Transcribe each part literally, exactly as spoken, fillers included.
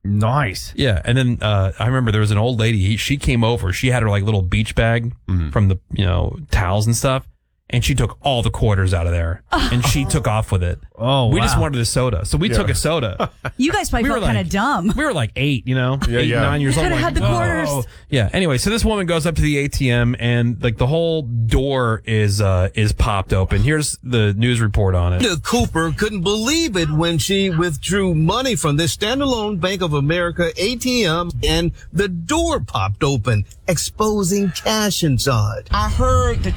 Nice. Yeah, and then uh, I remember there was an old lady. He, she came over. She had her like little beach bag mm-hmm. from the you know towels and stuff, and she took all the quarters out of there, and she took off with it. Oh, we wow. just wanted a soda, so we yeah. took a soda. You guys probably we felt like, kind of dumb. We were like eight, you know, yeah, eight, yeah. nine years you old. Could have like, had the quarters. Whoa. Yeah. Anyway, so this woman goes up to the A T M, and like the whole door is uh, is popped open. Here's the news report on it. The Cooper couldn't believe it when she withdrew money from this standalone Bank of America A T M, and the door popped open, exposing cash inside. I heard the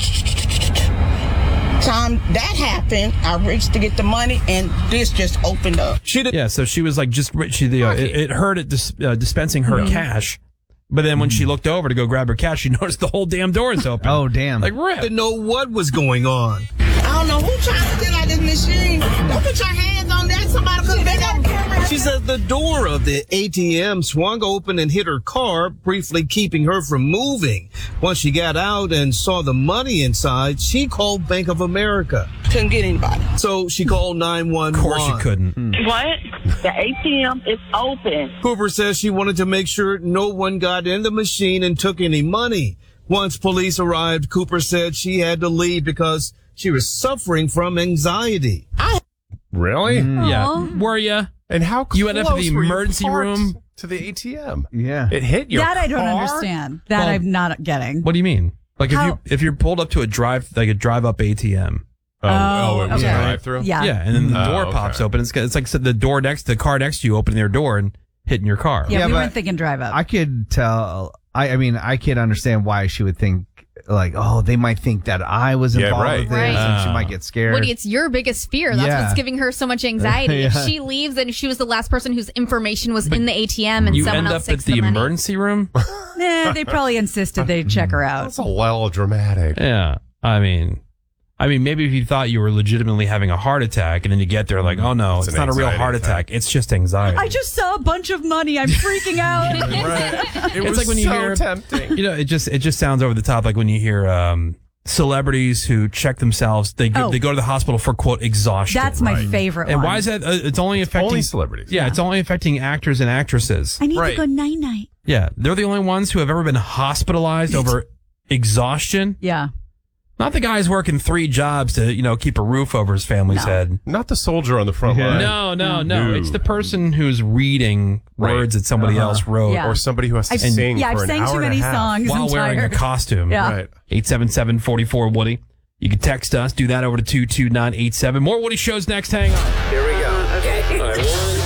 time that happened, I reached to get the money, and this just opened up. She did, yeah, so she was like just she the uh, it, it heard it dis, uh, dispensing her mm-hmm. cash, but then when mm-hmm. she looked over to go grab her cash, she noticed the whole damn door is open. Oh damn! Like rip. Didn't know what was going on. I don't know who trying to get out this machine. Don't put your hands on that. Somebody could be on camera. She said the door of the A T M swung open and hit her car, briefly keeping her from moving. Once she got out and saw the money inside, she called Bank of America. Couldn't get anybody. So she called nine one one. Of course she couldn't. Hmm. What? The A T M is open. Cooper says she wanted to make sure no one got in the machine and took any money. Once police arrived, Cooper said she had to leave because she was suffering from anxiety. I- really? Mm, yeah. Were you? And how close you went up to the emergency room to the A T M? Yeah, it hit your that I don't car? understand. That well, I'm not getting. What do you mean? Like how? if you if you're pulled up to a drive like a drive up A T M. Oh, oh, it was okay. a drive through. Yeah, yeah, and then the door oh, okay. pops open. It's it's like the door next, the car next to you, opening their door and hitting your car. Yeah, yeah we weren't thinking drive up. I could tell. I, I mean, I could understand why she would think. Like, oh, they might think that I was involved yeah, right. with this, right. and she Uh, might get scared. Woody, it's your biggest fear. That's yeah. what's giving her so much anxiety. yeah. If she leaves and she was the last person whose information was but in the A T M and you someone end else up takes at the, the money. emergency room. Nah, they probably insisted they'd check her out. That's a little dramatic. Yeah, I mean, I mean, maybe if you thought you were legitimately having a heart attack, and then you get there like, oh no, it's, it's not a real heart attack. attack. It's just anxiety. I just saw a bunch of money. I'm freaking out. Right. It it's was like when you so hear, tempting. You know, it just it just sounds over the top. Like when you hear um, celebrities who check themselves, they go, Oh. they go to the hospital for quote exhaustion. That's my Right. favorite And one. why is that? Uh, it's only affecting Only celebrities. Yeah, it's only affecting actors and actresses. I need Right. to go night night. Yeah, they're the only ones who have ever been hospitalized over exhaustion. Yeah. Not the guys working three jobs to, you know, keep a roof over his family's No. head. Not the soldier on the front Yeah. line. No, no, no. No. It's the person who's reading Right. words that somebody Uh-huh. else wrote Yeah. Or somebody who has to I've, sing yeah, for I've an sang hour too and many a half. songs. while I'm wearing a tired. costume. Yeah. Right. eight seven seven, four four, Woody. You can text us. Do that over to two two nine eight seven. More Woody shows next. Hang on. Here we go. Okay. All right, one,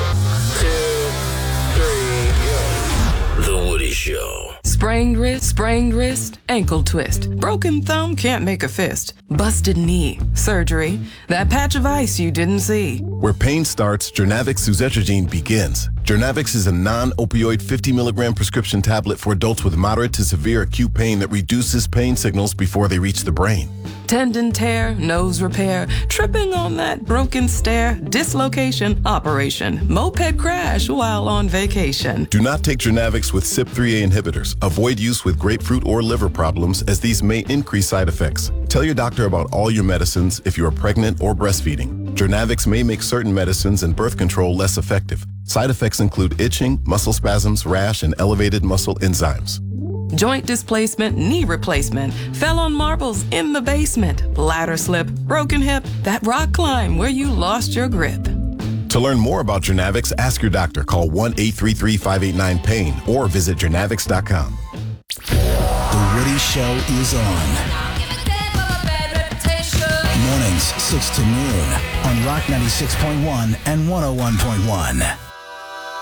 two, three, go. The Woody Show. Sprained wrist, sprained wrist, ankle twist. Broken thumb can't make a fist. Busted knee, surgery. That patch of ice you didn't see. Where pain starts, Jernavix suzetrigine begins. Jernavix is a non-opioid fifty milligram prescription tablet for adults with moderate to severe acute pain that reduces pain signals before they reach the brain. Tendon tear, nose repair, tripping on that broken stair, dislocation, operation, moped crash while on vacation. Do not take Jernavix with C Y P three A inhibitors. Avoid use with grapefruit or liver problems, as these may increase side effects. Tell your doctor about all your medicines if you are pregnant or breastfeeding. Jernavix may make certain medicines and birth control less effective. Side effects include itching, muscle spasms, rash, and elevated muscle enzymes. Joint displacement, knee replacement, fell on marbles in the basement, ladder slip, broken hip, that rock climb where you lost your grip. To learn more about Jernavix, ask your doctor. Call one eight three three, five eight nine, pain or visit jernavix dot com. The Woody Show is on. Mornings, six to noon on Rock ninety-six point one and one oh one point one.